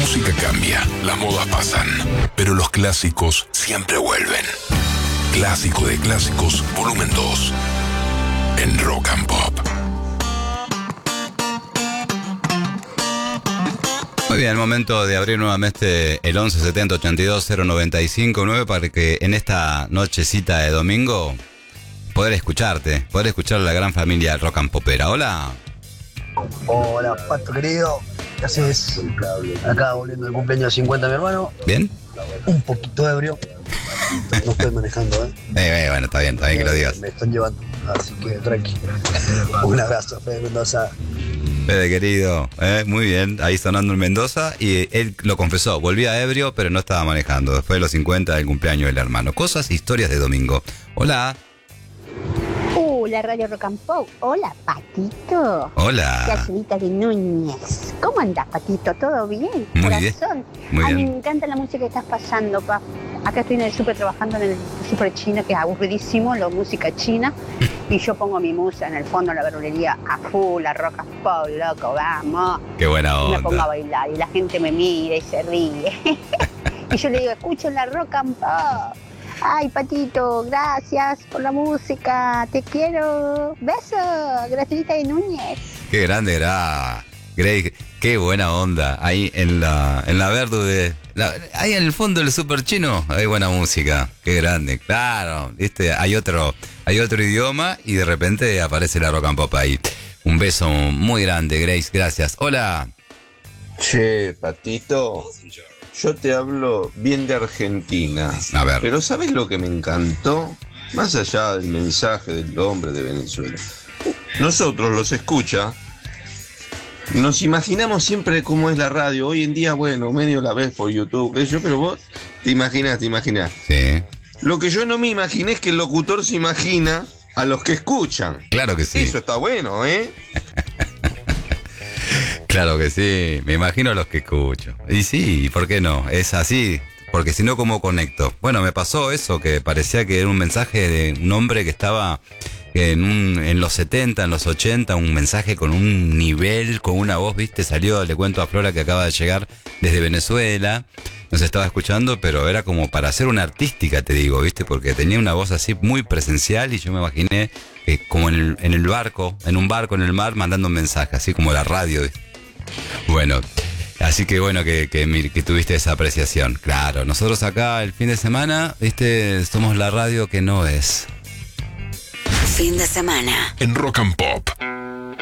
música cambia, las modas pasan, pero los clásicos siempre vuelven. Clásico de clásicos, volumen 2, en Rock and Pop. Muy bien, momento de abrir nuevamente el 1170 82 095 9 para que en esta nochecita de domingo poder escuchar a la gran familia Rock and Popera. Hola. Hola, Pato querido. ¿Qué haces? Acá volviendo del cumpleaños 50 de mi hermano. ¿Bien? Un poquito ebrio. No estoy manejando, Bueno, está bien que lo digas. Me están llevando, así que tranqui. Un abrazo, Fede Mendoza. Fede querido, muy bien, ahí sonando en Mendoza y él lo confesó, volvía ebrio pero no estaba manejando, después de los 50 del cumpleaños del hermano. Cosas, historias de domingo. Hola. La Radio Rock and Pop. Hola, Patito. Hola. La señorita de Núñez. ¿Cómo andás, Patito? ¿Todo bien? Muy Corazón. bien. Muy bien. Me encanta la música que estás pasando, pa. Acá estoy en el súper trabajando en el súper chino, que es aburridísimo, la música china. Y yo pongo mi música en el fondo de la verdulería a full, la Rock and Pop, loco, vamos. Qué buena onda. Y me pongo a bailar y la gente me mira y se ríe. Y yo le digo, escuchen la Rock and Pop. Ay, Patito, gracias por la música, te quiero. Beso, Gracielita de Núñez. Qué grande era Grey, qué buena onda. Ahí en la verdu ahí en el fondo del super chino, hay buena música. Qué grande, claro. Hay otro idioma y de repente aparece la Rock and Pop ahí. Un beso muy grande, Grace, gracias. Hola. Che, Patito. Yo te hablo bien de Argentina. A ver. Pero ¿sabes lo que me encantó? Más allá del mensaje del hombre de Venezuela. Nosotros los escucha. Nos imaginamos siempre cómo es la radio. Hoy en día, bueno, medio la ves por YouTube, pero vos te imaginás. Sí. Lo que yo no me imaginé es que el locutor se imagina a los que escuchan. Claro que sí. Eso está bueno, ¿eh? Claro que sí, me imagino a los que escucho. Y sí, ¿por qué no? Es así, porque si no, ¿cómo conecto? Bueno, me pasó eso, que parecía que era un mensaje de un hombre que estaba en los 70, en los 80, un mensaje con un nivel, con una voz, ¿viste? Salió, le cuento a Flora que acaba de llegar desde Venezuela, nos estaba escuchando, pero era como para hacer una artística, te digo, ¿viste? Porque tenía una voz así muy presencial y yo me imaginé como en un barco en el mar, mandando un mensaje, así como la radio, ¿viste? Bueno, así que bueno que tuviste esa apreciación. Claro, nosotros acá el fin de semana, ¿viste? Somos la radio que no es. Fin de semana En Rock and Pop.